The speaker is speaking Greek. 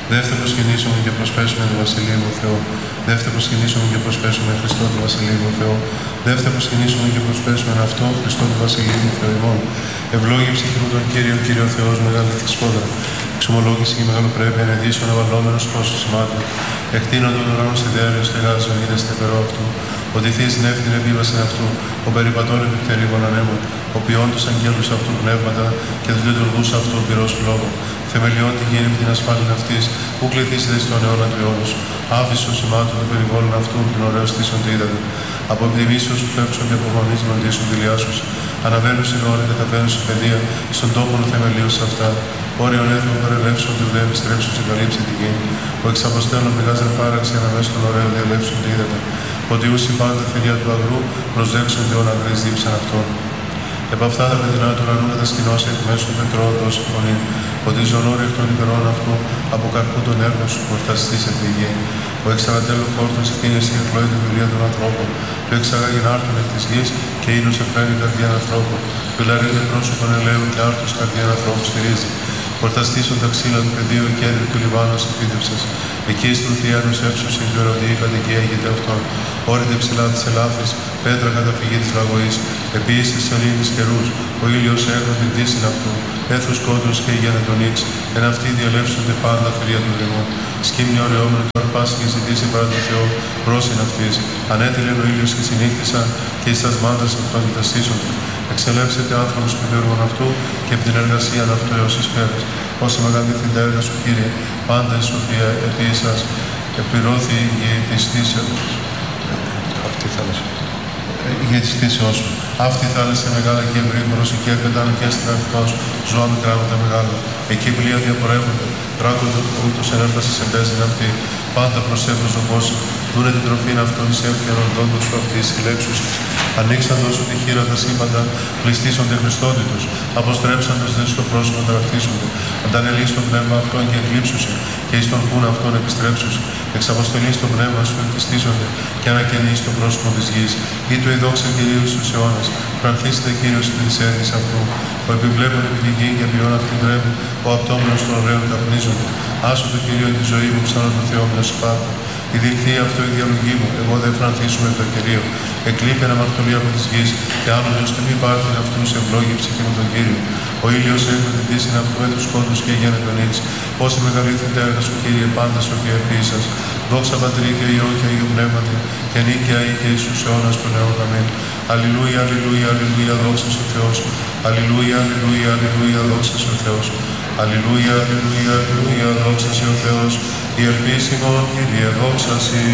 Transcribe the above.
Δεύτε προσκυνήσουμε και προσπέσουμε το Βασιλείο του Θεού. Δεύτε προσκυνήσουμε και προσπέσουμε Χριστό του Βασιλείου του Θεού. Δεύτε προσκυνήσουμε και προσπέσουμε αυτό Χριστό του Βασιλείου του Θεού ημών. Ευλόγη ψυχή μου τον Κύριο Θεός μεγάλη τη σπόδρα. Εξομολόγηση και μεγαλοπρέπεια ενεδίσεων αβαλόμενος πόσους σημάτων. Εκτείνον τον ουρανό σιδέριο στεγάζων είδε στεπερό αυτού. Ότι θείς νεύει την επίβαση αυτού. Ο περιπατών επιπτερίγων ανέμων. Ο ποιών τους αγγέλους αυτού πνεύματα και τους λειτουργούς αυτού πυρός λόγο. Θεμελιών τη γέννη με την ασφάλεια αυτής. Που κληθήσετε στον αιώνα του αιώνος. Άφησο σημάτων των περιβόλων αυτού την ωραίο στήσεων τη είδατε. Από επιτιμήσεως σου φεύξουν και απογονείς μαντήσουν τη λιάσους. Αναβαίνουν στην ώρα, καταβαίνουν στην παιδεία, στον τόπο θεμελίους σε αυτά. Όριον έθιμο παρελεύσεων του δε επιστρέψουν σε καλύψη τη γη. Ο εξαποστέλων πηγάζει φάραξε αναμέσω των ωραίων διαλέψεων τη είδατε. Ότι ούσι πάντα θηρία του αγρού προσδέξουν και όλα αγρής δίψαν αυτών. Επ' αυτά τα παιδινά του ουρανού κατασκηνώσει εκ μέσω του πετρώου τόση φωνή. Ότι ζωνόρι εκ των υπερών αυτού από καρπού των έργων σου χορταστή σε τη γη. Ο εξαγατέλου φόρτων συγκίνησε η εκλογή του βιβλία των ανθρώπων. Το εξαγάγει άρτων εκ τη γη και ήλιο εφραίνει καρδιά ανθρώπων. Πιλαρίδε πρόσωπον ελαίου και άρτος καρδιά ανθρώπου στηρίζει. Χορταστήσουν τα ξύλα του πεδίου και έδρυ του Λιβάνου εφίδευσες. Εκεί στου θιάνου έψου η γεωροδία κατοικία ηγείται αυτών. Όρεται ψηλά τη ελάφρη, πέτρα καταφυγή τη λαγωή. Επίση σελήνη καιρού, ο ήλιο έρνω την δύση αυτού. Έθου κόντου και ηγένε τον ύξ. Εν αυτοί διαλέψονται πάντα θηρία του δρυμού. Σκύμνη ωραιόμενο του αρπάσει και ζητήσει παρά τον Θεό, πρόσιν αυτή. Ανέτειλεν ο ήλιο και συνήθισαν και ει τα μάντρε αυτών κοιταστήσονται. Εξελεύσετε άνθρωπο του έργων αυτού και από την εργασία αυτού έω ει πέρα. Όσα μεγαλύτερη τα έργα σου, Κύριε, πάντα η σοφία επί σας επιρώθη για τη στήσεως. Αυτή θάλασσα. Για τη στήσεώς σου. Αυτή η θάλασσα μεγάλα και ευρύ, προσοχή πετάνε και αστυναυτός, ζώα μικρά με τα μεγάλα. Εκεί πλοία διαπορεύονται, δράκονται ούτως ενέρπαση σε μπέζιν αυτή. Πάντα προσέχουν ο κόσμο. Δούνε την τροφή αυτών σε εύκαιρον δόντος σου αυτή η λέξους. Ανοίξαντος σου τη χείρα τα σύμπαντα, πληστήσονται χριστότητος. Αποστρέψαντος δε στο πρόσωπο ταρακτήσονται. Αντανελείς το πνεύμα αυτών και εκλείψουσαι, και εις τον πούν αυτών επιστρέψουσαι. Εξαποστελείς το πνεύμα σου εκτιστήσονται, και ανακαινείς το πρόσωπο της γης. Ή το η δόξα Κυρίου στους αιώνας. Φρανθήστε Κύριος επί της έργης αυτού. Ο επιβλέπων επί τη γη και ποιόν αυτήν τρέμει, ο απτόμενος των ωραίων καπνίζονται. Άσο το Κύριο τη ζωή μου, ξανά το Θεό μια σπάρτα. Η διελθεί αυτό η διαλογή μου, εγώ δεν φρανθίσουμε το Κυρίο. Εκλείπει αναμαρτωλία από τη γη, και άνω ω τιμή πάρθει αυτού ευλόγη ψυχή με τον Κύριο. Ο ήλιο έχει την δύση αυτού έτου κόντου και γένε τον ήλιο. Όσοι μεγαλύτερη τα έργα σου, Κύριε, πάντα σοφία επί σα. Δόξα πατρί και ιό και αγίου πνεύματι, και νίκαια ή και ίσου αιώνα των αιώνα. Αμήν. Αλληλούια, αλληλούια, αλληλούια, δόξα ο Θεό. Αλληλούια, αλληλούια, αλληλούια, δόξα ο Θεό. Αλληλούια, αλληλούια, αλληλούια, δόξα ο Θεό. Η ελπίση μου, Κύριε, δόξα